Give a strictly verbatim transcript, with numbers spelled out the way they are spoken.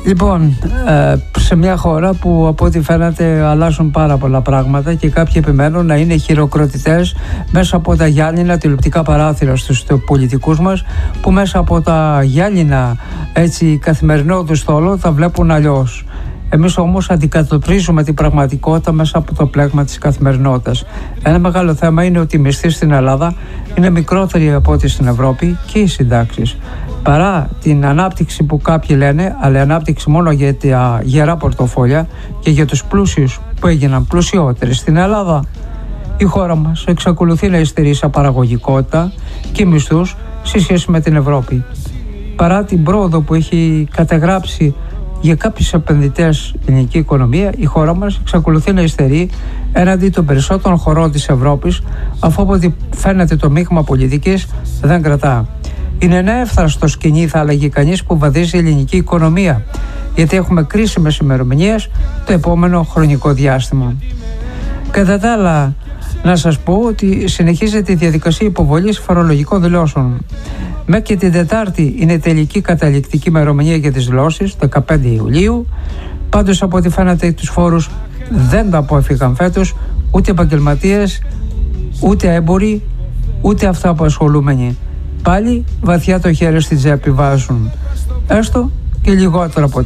Λοιπόν, σε μια χώρα που από ό,τι φαίνεται αλλάζουν πάρα πολλά πράγματα και κάποιοι επιμένουν να είναι χειροκροτητές μέσα από τα γυάλινα τηλεοπτικά παράθυρα στους πολιτικούς μας, που μέσα από τα γυάλινα έτσι καθημερινό του στόλο τα βλέπουν αλλιώς. Εμείς όμως αντικατοπτρίζουμε την πραγματικότητα μέσα από το πλέγμα της καθημερινότητας. Ένα μεγάλο θέμα είναι ότι οι μισθοί στην Ελλάδα είναι μικρότεροι από ό,τι στην Ευρώπη και οι συντάξεις. Παρά την ανάπτυξη που κάποιοι λένε, αλλά ανάπτυξη μόνο για τα γερά πορτοφόλια και για τους πλούσιους που έγιναν πλουσιότεροι στην Ελλάδα, η χώρα μας εξακολουθεί να υστερεί σε παραγωγικότητα και μισθούς σε σχέση με την Ευρώπη. Παρά την πρόοδο που έχει καταγράψει για κάποιους επενδυτές η ελληνική οικονομία, η χώρα μας εξακολουθεί να υστερεί έναντι των περισσότερων χωρών της Ευρώπης, αφού από ό,τι φαίνεται το μείγμα πολιτικής δεν κρατά. Είναι ένα εύθραστο σκηνή, θα έλεγε κανείς, που βαδίζει η ελληνική οικονομία, γιατί έχουμε κρίσιμες ημερομηνίες το επόμενο χρονικό διάστημα. Κατά τα άλλα, να σας πω ότι συνεχίζεται η διαδικασία υποβολής φορολογικών δηλώσεων. Μέχρι και την Τετάρτη είναι τελική καταληκτική ημερομηνία για τις δηλώσεις, δεκαπέντε Ιουλίου. Πάντως, από ό,τι φαίνεται, τους φόρους δεν τα απόφυγαν φέτος ούτε επαγγελματίες, ούτε έμποροι, ούτε αυτοαπασχολούμενοι. Πάλι βαθιά το χέρι στην τσέπη βάζουν, έστω και λιγότερο από